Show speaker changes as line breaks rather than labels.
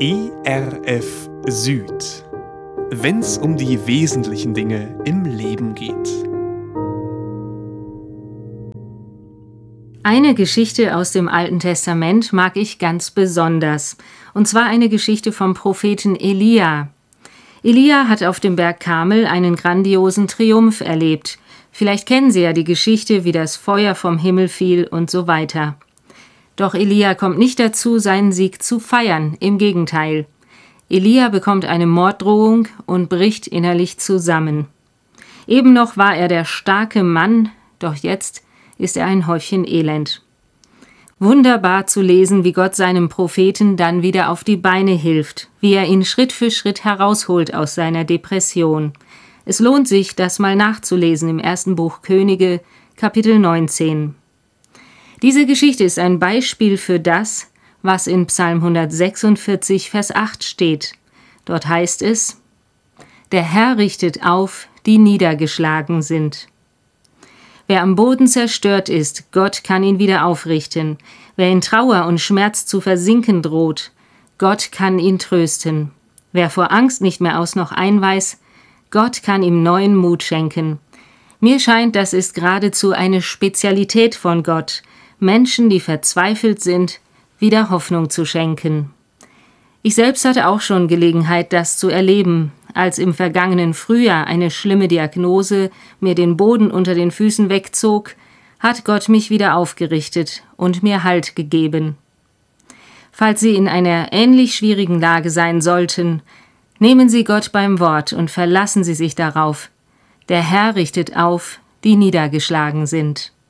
ERF Süd, wenn's um die wesentlichen Dinge im Leben geht.
Eine Geschichte aus dem Alten Testament mag ich ganz besonders, und zwar eine Geschichte vom Propheten Elia. Elia hat auf dem Berg Karmel einen grandiosen Triumph erlebt. Vielleicht kennen Sie ja die Geschichte, wie das Feuer vom Himmel fiel und so weiter. Doch Elia kommt nicht dazu, seinen Sieg zu feiern, im Gegenteil. Elia bekommt eine Morddrohung und bricht innerlich zusammen. Eben noch war er der starke Mann, doch jetzt ist er ein Häufchen Elend. Wunderbar zu lesen, wie Gott seinem Propheten dann wieder auf die Beine hilft, wie er ihn Schritt für Schritt herausholt aus seiner Depression. Es lohnt sich, das mal nachzulesen im 1. Buch Könige, Kapitel 19. Diese Geschichte ist ein Beispiel für das, was in Psalm 146, Vers 8 steht. Dort heißt es: Der Herr richtet auf, die niedergeschlagen sind. Wer am Boden zerstört ist, Gott kann ihn wieder aufrichten. Wer in Trauer und Schmerz zu versinken droht, Gott kann ihn trösten. Wer vor Angst nicht mehr aus noch ein weiß, Gott kann ihm neuen Mut schenken. Mir scheint, das ist geradezu eine Spezialität von Gott, Menschen, die verzweifelt sind, wieder Hoffnung zu schenken. Ich selbst hatte auch schon Gelegenheit, das zu erleben, als im vergangenen Frühjahr eine schlimme Diagnose mir den Boden unter den Füßen wegzog, hat Gott mich wieder aufgerichtet und mir Halt gegeben. Falls Sie in einer ähnlich schwierigen Lage sein sollten, nehmen Sie Gott beim Wort und verlassen Sie sich darauf. Der Herr richtet auf, die niedergeschlagen sind.